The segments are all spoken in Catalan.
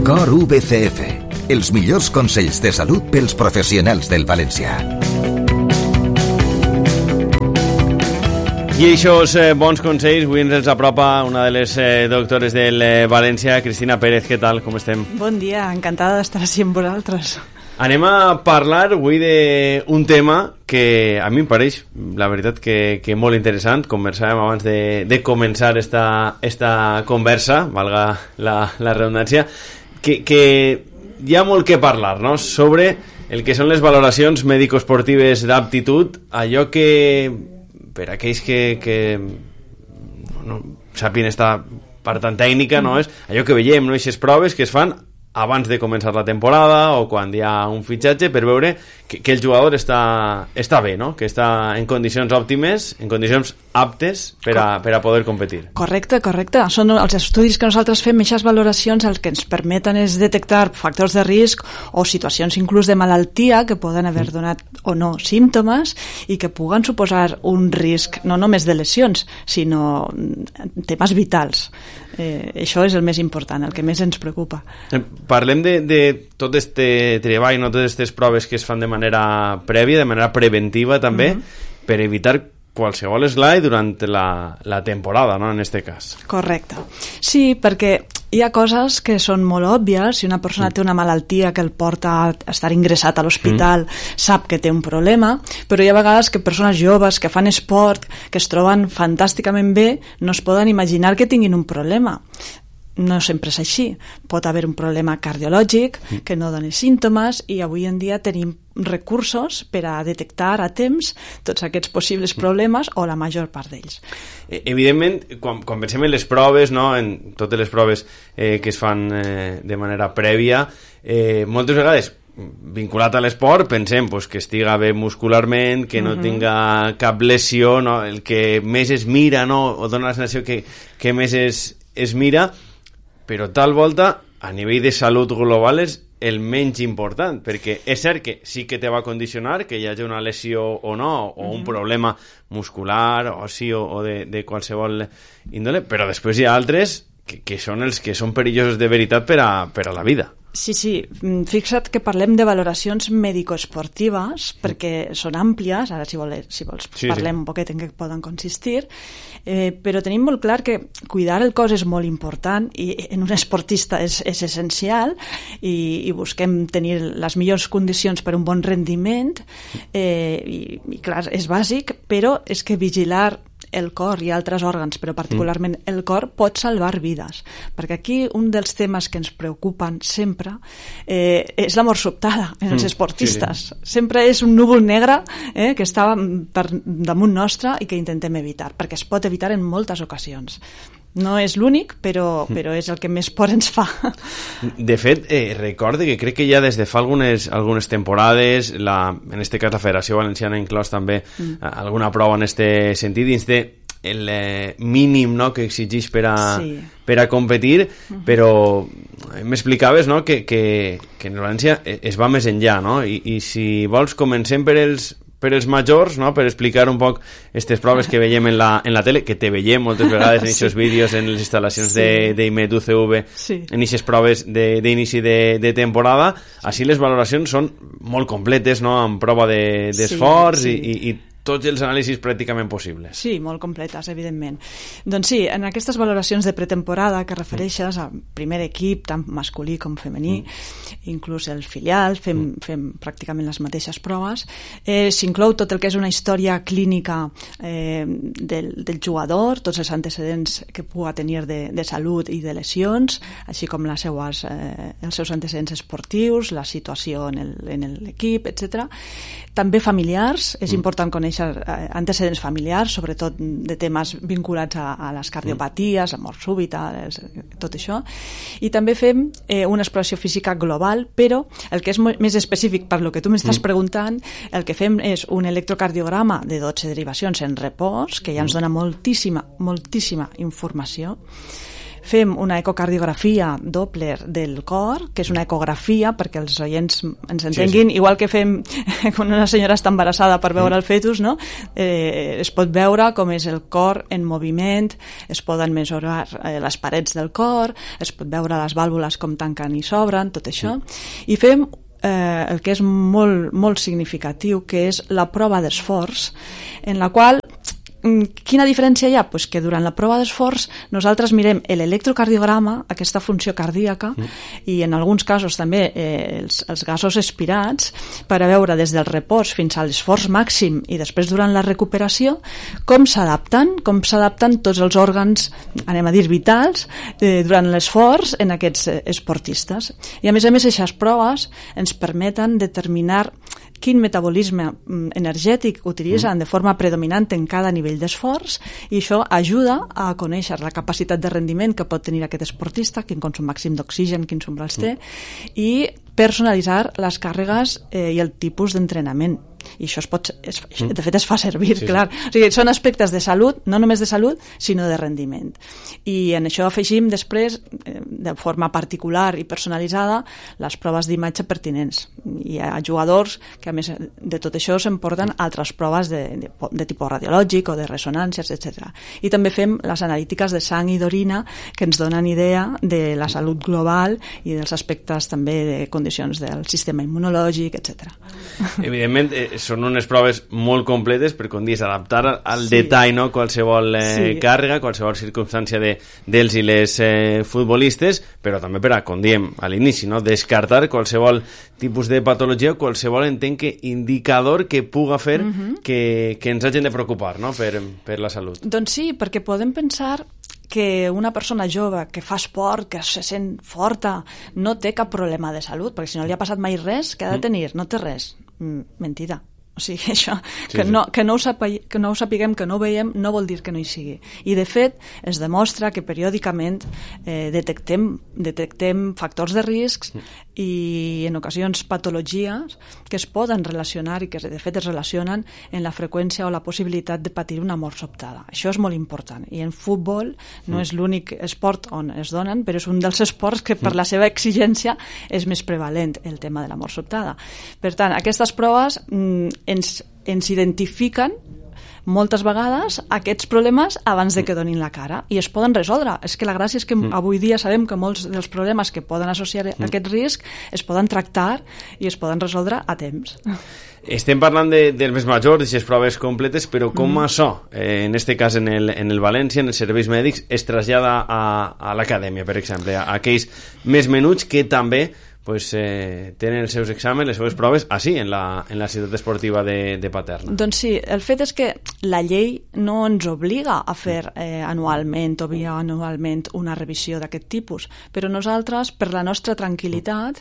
GOR VCF, els millors consells de salut pels professionals del valencià. I aquests bons consells avui ens els apropa una de les doctores del València, Cristina Pérez. Què tal? Com estem? Bon dia, encantada d'estar així amb vosaltres. Anem a parlar avui d'un tema que a mi em pareix, la veritat, que molt interessant. Conversàvem abans de començar esta conversa, valga la redundància, que hi ha molt que parlar, no?, sobre el que són les valoracions mèdico-esportives d'aptitud, allò que, per aquells que no sàpiguen esta part tan tècnica, no, és allò que veiem, no?, aquestes proves que es fan abans de començar la temporada o quan hi ha un fitxatge, per veure que el jugador està bé, no?, que està en condicions òptimes, en condicions aptes per a poder competir. Correcte. Són els estudis que nosaltres fem, aquestes valoracions el que ens permeten és detectar factors de risc o situacions inclús de malaltia que poden haver donat o no símptomes i que puguen suposar un risc no només de lesions, sinó temes vitals. Això és el més important, el que més ens preocupa. Parlem de tot este treball, no, totes aquestes proves que es fan de manera prèvia, de manera preventiva també, per evitar qualsevol esglai durant la temporada, no?, en este cas. Correcte. Sí, perquè hi ha coses que són molt òbvies. Si una persona té una malaltia que el porta a estar ingressat a l'hospital, sap que té un problema, però hi ha vegades que persones joves que fan esport, que es troben fantàsticament bé, no es poden imaginar que tinguin un problema. No sempre és així. Pot haver un problema cardiològic que no doni símptomes i avui en dia tenim recursos per a detectar a temps tots aquests possibles problemes o la major part d'ells. Evidentment, quan pensem en les proves, no?, en totes les proves que es fan de manera prèvia, moltes vegades vinculat a l'esport pensem que estiga bé muscularment, que no tinga cap lesió, no?, el que més es mira, no?, o dona la sensació que més es mira, però tal volta a nivell de salut global és el menys important, perquè és cert que sí que te va condicionar que hi hagi una lesió o no, o un problema muscular o sí, o de qualsevol índole, però després hi ha altres que són els que són perillosos de veritat per a la vida. Sí, fixa't que parlem de valoracions mèdico-esportives perquè són àmplies, ara si vols parlem un poquet en què poden consistir, però tenim molt clar que cuidar el cos és molt important i en un esportista és essencial i busquem tenir les millors condicions per un bon rendiment i clar, és bàsic, però és que vigilar el cor i altres òrgans, però particularment el cor, pot salvar vides. Perquè aquí un dels temes que ens preocupen sempre és la mort sobtada en els esportistes. Sempre és un núvol negre que està per damunt nostre i que intentem evitar, perquè es pot evitar en moltes ocasions. No és l'únic, però és el que més por ens fa. De fet, recorde que crec que ja des de fa algunes temporades, en este cas la Federació Valenciana ha inclòs també alguna prova en este sentit, dins el mínim, no?, que exigeix per a competir, però m'explicaves, no?, que en València es va més enllà, no?, i si vols comencem per els majors, no?, per explicar un poc aquestes proves que veiem en la tele, que te veiem moltes vegades en aquests vídeos, en les instal·lacions d'IMED UCV, en aquestes proves d'inici de temporada. Així les valoracions són molt completes, no?, amb prova d'esforç i tots els anàlisis pràcticament possibles. Sí, molt completes, evidentment. Doncs sí, en aquestes valoracions de pretemporada que refereixes al primer equip, tant masculí com femení, inclús el filial, fem pràcticament les mateixes proves, s'inclou tot el que és una història clínica del jugador, tots els antecedents que pugui tenir de salut i de lesions, així com els seus antecedents esportius, la situació en l'equip, etc. També familiars, és important conèixer antecedents familiars, sobretot de temes vinculats a les cardiopaties, a mort súbita, tot això. I també fem una exploració física global, però el que és més específic per lo que tu m'estàs preguntant, el que fem és un electrocardiograma de 12 derivacions en repòs, que ja ens dona moltíssima informació. fem una ecocardiografia Doppler del cor, que és una ecografia, perquè els oients ens entenguin, igual que fem quan una senyora està embarassada per veure el fetus, no? Es pot veure com és el cor en moviment, es poden mesurar les parets del cor, es pot veure les vàlvules com tanquen i s'obren, tot això. I fem el que és molt, molt significatiu, que és la prova d'esforç, en la qual quina diferència hi ha? Pues que durant la prova d'esforç nosaltres mirem l'electrocardiograma, aquesta funció cardíaca, i en alguns casos també els gasos expirats, per a veure des del repòs fins a l'esforç màxim i després durant la recuperació com s'adapten tots els òrgans, anem a dir, vitals, durant l'esforç en aquests esportistes. I a més, aquestes proves ens permeten determinar quin metabolisme energètic utilitzen de forma predominant en cada nivell d'esforç, i això ajuda a conèixer la capacitat de rendiment que pot tenir aquest esportista, quin consum màxim d'oxigen, quins umbrals té, i personalitzar les càrregues i el tipus d'entrenament. I això de fet es fa servir, clar. O sigui, són aspectes de salut, no només de salut, sinó de rendiment. I en això afegim després, de forma particular i personalitzada, les proves d'imatge pertinents. Hi ha jugadors que, a més de tot això, s'emporten altres proves de tipus radiològic o de ressonàncies, etc. I també fem les analítiques de sang i d'orina, que ens donen idea de la salut global i dels aspectes també de condicions del sistema immunològic, etc. Evidentment, són unes proves molt completes per, com dius, adaptar al detall, no? Qualsevol càrrega, qualsevol circumstància dels i les futbolistes, però també per a, com diem a l'inici, no? Descartar qualsevol tipus de patologia, qualsevol, entenc, indicador que puga fer que ens hagin de preocupar, no? Per la salut. Doncs sí, perquè podem pensar que una persona jove que fa esport, que se sent forta, no té cap problema de salut, perquè si no li ha passat mai res, què ha de tenir? No té res. Mentida. O sigui, això, que no ho sapiguem, que no ho veiem, no vol dir que no hi sigui. I, de fet, es demostra que periòdicament detectem factors de riscs i, en ocasions, patologies que es poden relacionar i que, de fet, es relacionen en la freqüència o la possibilitat de patir una mort sobtada. Això és molt important. I en futbol no és l'únic esport on es donen, però és un dels esports que, per la seva exigència, és més prevalent el tema de la mort sobtada. Per tant, aquestes proves ens identifiquen moltes vegades aquests problemes abans de que donin la cara, i es poden resoldre. És que la gràcia és que avui dia sabem que molts dels problemes que poden associar a aquest risc es poden tractar i es poden resoldre a temps. Estem parlant dels més majors, d'aquestes proves completes, però com això, en aquest cas en el València, en els serveis mèdics, es trasllada a l'acadèmia, per exemple, a aquells més menuts que també tenen els seus exàmens, les seves proves, així, en la ciutat esportiva de Paterna. Doncs sí, el fet és que la llei no ens obliga a fer anualment o bianualment una revisió d'aquest tipus, però nosaltres, per la nostra tranquil·litat,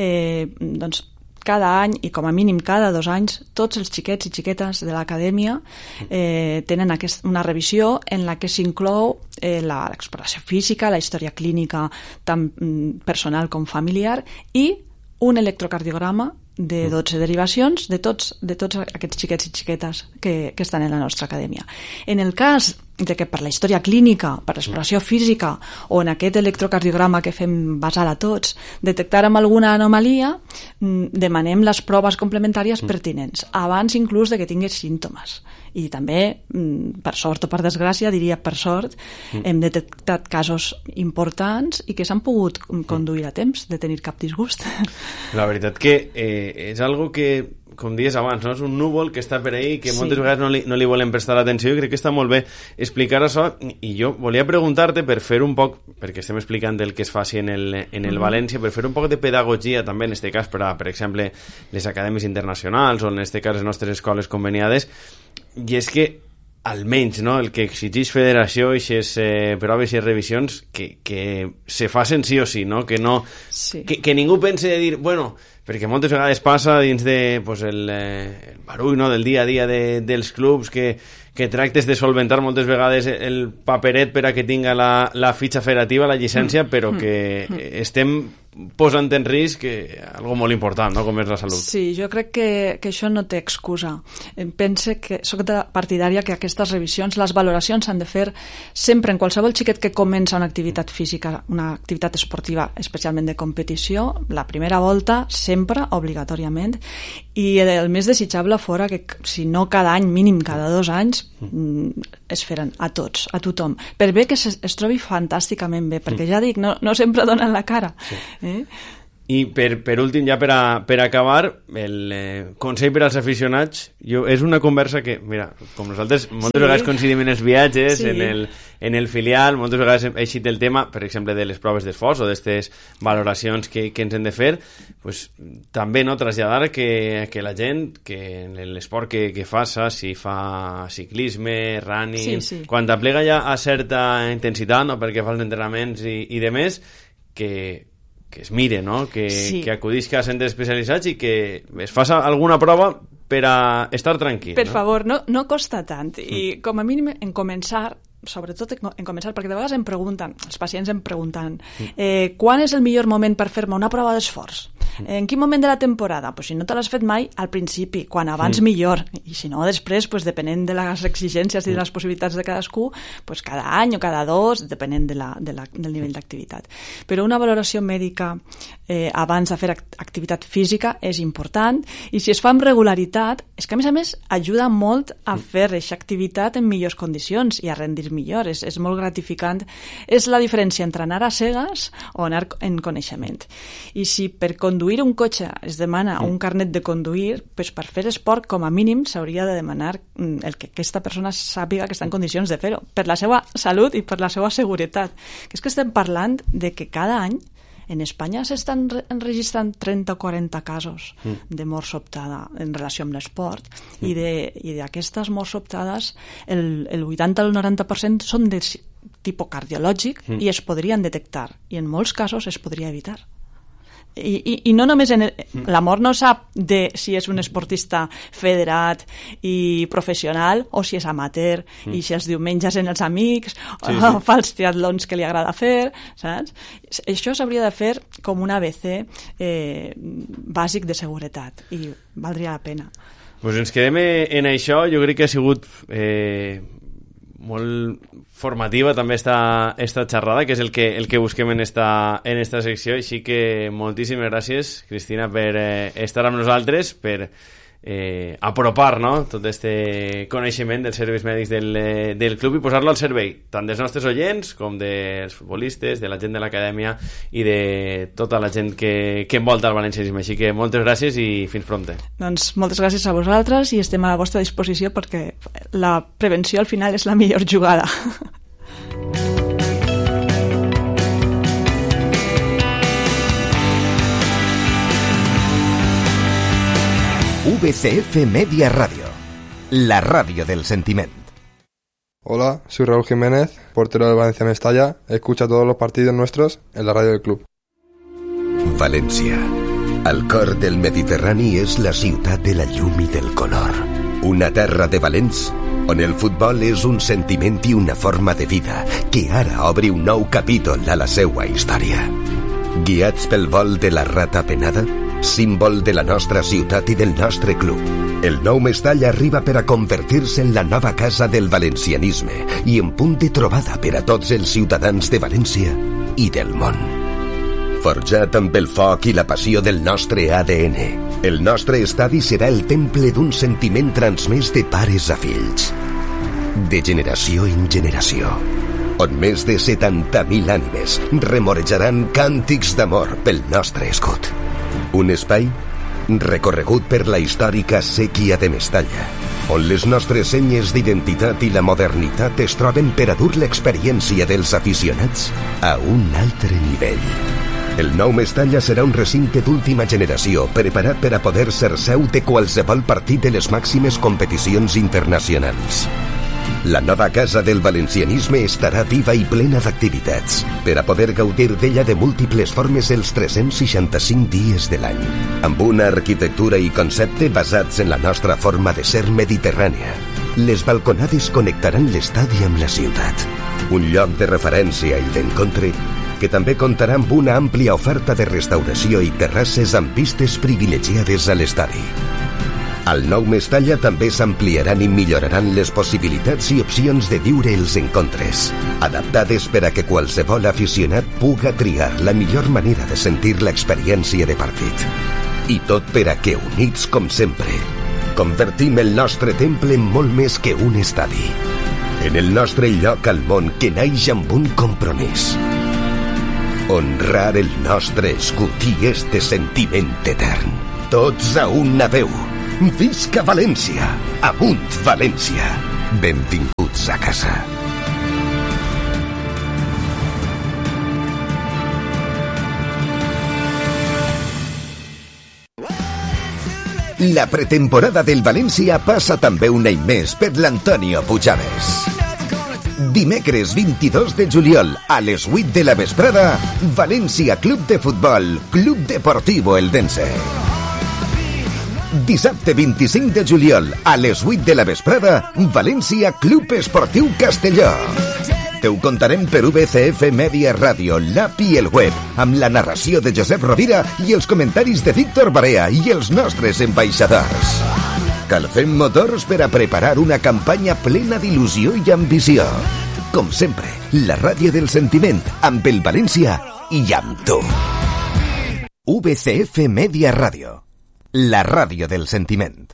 doncs cada any, i com a mínim cada 2 anys, tots els xiquets i xiquetes de l'acadèmia tenen una revisió en la que s'inclou l'exploració física, la història clínica tant personal com familiar i un electrocardiograma de 12 derivacions de tots aquests xiquets i xiquetes que estan en la nostra acadèmia. En el cas de que per la història clínica, per l'exploració física o en aquest electrocardiograma que fem basal a tots, detectàrem alguna anomalia, demanem les proves complementàries pertinents, abans inclús de que tingués símptomes. I també, per sort o per desgràcia, diria per sort, hem detectat casos importants i que s'han pogut conduir a temps de tenir cap disgust. La veritat que és algo que, com dius abans, no? És un núvol que està per ahí, que moltes vegades no li volem prestar atenció, i crec que està molt bé explicar això, i jo volia preguntar-te per fer un poc, perquè estem explicant el que es faci en el València, per fer un poc de pedagogia també, en aquest cas, per exemple, les acadèmies internacionals o en aquest cas les nostres escoles conveniades, i és que almenys, no, el que exigeix federació i aquestes proves i revisions que se facin sí o sí, no? Que que ningú pense de dir, bueno, perquè moltes vegades passa dins de el barull, no, del dia a dia dels clubs que tractes de solventar moltes vegades el paperet per a que tinga la fitxa federativa, la llicència, però que estem posant en risc algo molt important, no? Com és la salut. Sí, jo crec que això no té excusa. Pense que soc partidària que aquestes revisions, les valoracions s'han de fer sempre en qualsevol xiquet que comença una activitat física, una activitat esportiva, especialment de competició, la primera volta sempre, obligatòriament, i el més desitjable fora que, si no cada any, mínim cada 2 anys, es feren a tots, a tothom. Per bé que es trobi fantàsticament bé, perquè ja dic, no sempre donen la cara. Sí. I per últim, ja per acabar, el consell per als aficionats, és una conversa que, mira, com nosaltres moltes vegades coincidim en els viatges, en el filial, moltes vegades hem eixit el tema, per exemple, de les proves d'esforç o d'aquestes valoracions que ens hem de fer, pues, també no traslladar que la gent, que en l'esport que faça, si fa ciclisme, running, quan t'aplega ja a certa intensitat, no, perquè fa els entrenaments i de més, que es mire, no? Que acudisca a centres especialitzats i que es faça alguna prova per a estar tranquil. Per favor, no costa tant. I com a mínim en començar, sobretot en començar, perquè de vegades em pregunten, els pacients em pregunten, quan és el millor moment per fer-me una prova d'esforç? En quin moment de la temporada? Pues si no te l'has fet mai, al principi, quan abans millor, i si no després, pues depenent de les exigències i de les possibilitats de cadascú, pues cada any o cada 2, depenent del nivell d'activitat. Però una valoració mèdica abans de fer activitat física és important, i si es fa amb regularitat, és que a més ajuda molt a fer aquesta activitat en millors condicions i a rendir millor, és molt gratificant. És la diferència entre anar a cegues o anar en coneixement. I si per conduir un cotxe es demana un carnet de conduir, pues per fer esport, com a mínim, s'hauria de demanar el que aquesta persona sàpiga que està en condicions de fer-ho, per la seva salut i per la seva seguretat. Que és que estem parlant de que cada any en Espanya s'estan enregistrant 30 o 40 casos de mort sobtada en relació amb l'esport, i d'aquestes morts sobtades el 80 o el 90% són de tipus cardiològic i es podrien detectar, i en molts casos es podria evitar. I no només la mort no sap de si és un esportista federat i professional o si és amateur i si els diumenges en els amics o fa els triatlons que li agrada fer, saps? Això s'hauria de fer com un ABC bàsic de seguretat i valdria la pena. Pues ens quedem en això. Jo crec que ha sigut molt formativa també esta xerrada, que és el que busquem en esta secció. Així que moltíssimes gràcies, Cristina, per estar amb nosaltres, per apropar, no, tot este coneixement dels serveis mèdics del club i posar-lo al servei tant dels nostres oients com dels futbolistes, de la gent de l'acadèmia i de tota la gent que envolta el valencianisme. Així que moltes gràcies i fins prompte. Doncs moltes gràcies a vosaltres i estem a la vostra disposició, perquè la prevenció al final és la millor jugada. VCF Media Radio, la radio del sentiment. Hola, soy Raúl Jiménez, portero del Valencia Mestalla. Escucha todos los partidos nuestros en la radio del club. València, al cor del Mediterrani, és la ciutat de la llum i del color. Una terra de valents on el futbol és un sentiment i una forma de vida que ara obre un nou capítol a la seua història. Guiats pel vol de la rata penada, símbol de la nostra ciutat i del nostre club, el nou Mestalla arriba per a convertir-se en la nova casa del valencianisme i en punt de trobada per a tots els ciutadans de València i del món. Forjat amb el foc i la passió del nostre ADN, el nostre estadi serà el temple d'un sentiment transmès de pares a fills, de generació en generació, on més de 70.000 ànimes remorejaran càntics d'amor pel nostre escut. Un espai recorregut per la històrica sèquia de Mestalla, on les nostres senyes d'identitat i la modernitat es troben per a dur l'experiència dels aficionats a un altre nivell. El nou Mestalla serà un recinte d'última generació, preparat per a poder ser seu de qualsevol partit de les màximes competicions internacionals. La nova casa del valencianisme estarà viva i plena d'activitats per a poder gaudir d'ella de múltiples formes els 365 dies de l'any, amb una arquitectura i concepte basats en la nostra forma de ser mediterrània. Les balconades connectaran l'estadi amb la ciutat, un lloc de referència i d'encontre que també comptarà amb una àmplia oferta de restauració i terrasses amb vistes privilegiades a l'estadi. Al nou Mestalla també s'ampliaran i milloraran les possibilitats i opcions de viure els encontres, adaptades per a que qualsevol aficionat puga triar la millor manera de sentir l'experiència de partit. I tot per a que, units com sempre, convertim el nostre temple en molt més que un estadi. En el nostre lloc al món que naix amb un compromís. Honrar el nostre escut i este sentiment etern. Tots a una veu. Visca València! Amunt València! Benvinguts a casa. La pretemporada del València passa també un any més per l'Antonio Pujaves. Dimecres 22 de juliol a les 8 de la vesprada, València Club de Futbol, Club Deportivo Eldense. Dissabte 25 de juliol a les 8 de la vesprada, València Club Esportiu Castelló. Te ho contarem per VCF Media Ràdio, l'app i el web, amb la narració de Josep Rovira i els comentaris de Víctor Barea i els nostres ambaixadors. Calfem motors per a preparar una campanya plena d'il·lusió i ambició. Com sempre, la ràdio del sentiment, amb el València i amb tu. VCF Media Ràdio, la ràdio del sentiment.